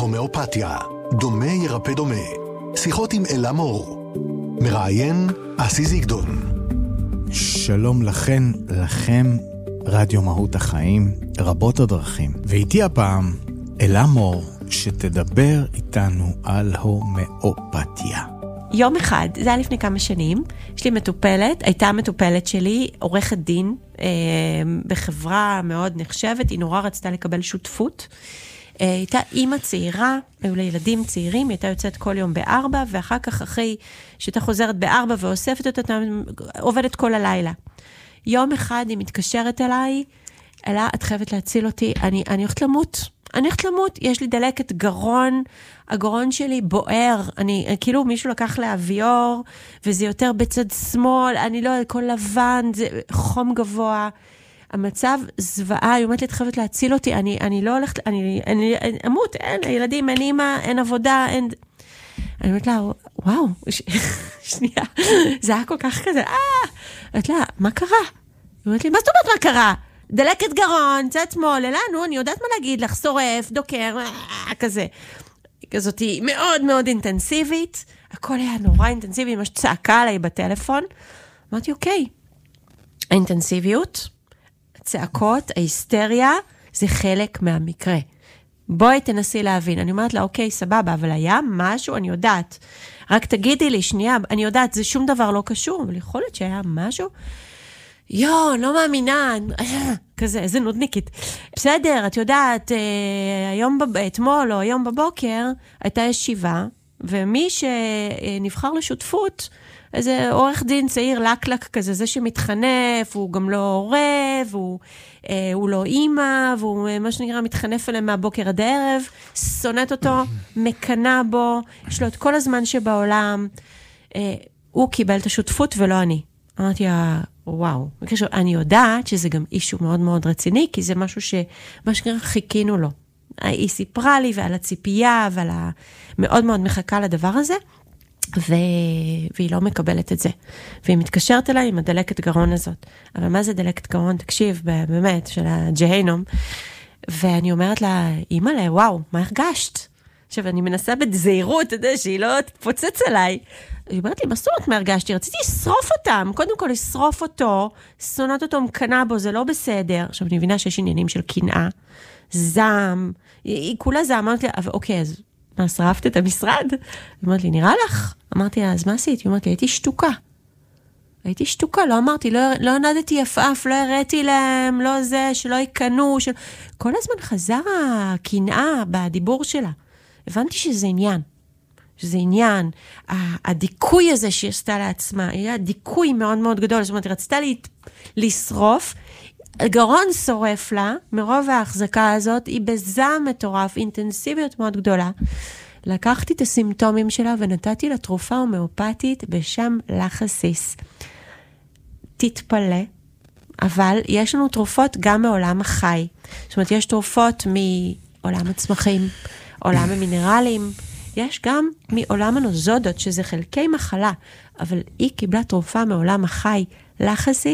הומאופתיה, דומה ירפא דומה. שיחות עם אלה מור. מראיין אסי זיגדון. שלום לכם, רדיו מהות החיים, רבות הדרכים. ואיתי הפעם אלה מור, שתדבר איתנו על הומאופתיה. יום אחד, זה היה לפני כמה שנים, יש לי מטופלת, הייתה מטופלת שלי, עורכת דין, בחברה מאוד נחשבת, היא נורא רצתה לקבל שותפות, הייתה אימא צעירה, היו לה ילדים צעירים, היא הייתה יוצאת כל יום ב-4, ואחר כך אחרי שהייתה חוזרת ב-4 ואוספת אותה, עובדת כל הלילה. יום אחד היא מתקשרת אליי, אלה, את חייבת להציל אותי, אני הולכת למות, יש לי דלקת גרון, הגרון שלי בוער, כאילו מישהו לקח לאוויור, וזה יותר בצד שמאל, אני לא, כל לבן, זה חום גבוה, המצב זוועה, היא אומרת לי, את חייבת להציל אותי, אני לא הולכת, אני אמות, אין, הילדים, אין אמא, אין עבודה, אין... אני אומרת לה, וואו, שנייה, זה היה כל כך כזה, אומרת לה, מה קרה? היא אומרת לי, מה זאת אומרת מה קרה? דלקת גרון, צד שמאל, אלנו, אני יודעת מה להגיד לך, שורף, דוקר, כזה. כזאת היא מאוד מאוד אינטנסיבית, הכל היה נורא אינטנסיבי, ממש צעקה עליי בטלפון. אמרתי, אוקיי, האינטנסיביות, הצעקות, ההיסטריה, זה חלק מהמקרה. בואי תנסי להבין. אני אומרת לה, אוקיי, סבבה, אבל היה משהו, אני יודעת. רק תגידי לי, שנייה, אני יודעת, זה שום דבר לא קשור, אבל יכול להיות שהיה משהו. לא מאמינה, כזה, איזה נודניקית. בסדר, את יודעת, אתמול או היום בבוקר, הייתה ישיבה, ומי שנבחר לשותפות, איזה עורך דין צעיר לקלק כזה, זה שמתחנף, הוא גם לא עורב, הוא לא אימא, והוא מה שנקרא מתחנף אליהם מהבוקר עד הערב, שונאת אותו, מקנה בו, יש לו את כל הזמן שבעולם, הוא קיבל את השותפות ולא אני. אמרתי, וואו, אני יודעת שזה גם אישו מאוד מאוד רציני, כי זה משהו מה שנקרא חיכינו לו. היא סיפרה לי ועל הציפייה, מאוד מאוד מחכה לדבר הזה, והיא לא מקבלת את זה. והיא מתקשרת אליי עם הדלקת גרון הזאת. אבל מה זה דלקת גרון? תקשיב, באמת, של הג'הינום. ואני אומרת לה, אמא לה, וואו, מה הרגשת? עכשיו, אני מנסה בזהירות, אתה יודע, שהיא לא תפוצץ עליי. היא אומרת לי, מה זאת אומרת מה הרגשתי? רציתי לשרוף אותם. קודם כל, לשרוף אותו, שונאת אותו, מקנה בו, זה לא בסדר. עכשיו, אני מבינה שיש עניינים של קנאה, זעם, היא כולה זעם. אמרתי לה, אוקיי, אז מה, שרפת את המשרד? היא אומרת לי, נראה לך? אמרתי לה, אז מה עשית? היא אומרת לי, הייתי שתוקה, לא אמרתי, לא נדתי יפאף, לא הראיתי להם, לא זה, שלא יקנו, כל הזמן חזר הקנאה בדיבור שלה. הבנתי שזה עניין, הדיכוי הזה שהיא עשתה לעצמה, היה דיכוי מאוד מאוד גדול, זאת אומרת, היא רצתה לשרוף, גרון שורף לה, מרוב ההחזקה הזאת, היא בזעם מטורף, אינטנסיביות מאוד גדולה, לקחתי את הסימפטומים שלה, ונתתי לה תרופה הומאופתית בשם לחסיס. תתפלא, אבל יש לנו תרופות גם מעולם החי, זאת אומרת, יש תרופות מעולם הצמחים, עולם המינרלים, יש גם מעולם הנוזודות, שזה חלקי מחלה, אבל היא קיבלה תרופה מעולם החי לחסיס,